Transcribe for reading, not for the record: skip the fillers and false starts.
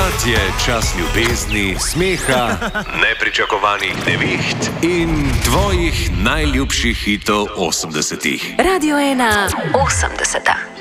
Tokrat je čas ljubezni, smeha, nepričakovanih neviht in tvojih najljubših hitov 80-ih. Radio 1 80.